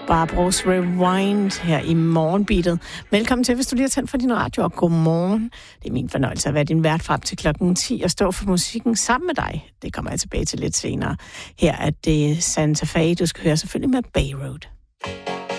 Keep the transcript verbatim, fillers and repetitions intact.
Barbaros Rewind her i morgenbeatet. Velkommen til, hvis du lige har tændt for din radio, og godmorgen. Det er min fornøjelse at være din vært frem til klokken ti og stå for musikken sammen med dig. Det kommer jeg tilbage til lidt senere. Her er det Santa Fe, du skal høre selvfølgelig med Bay Road.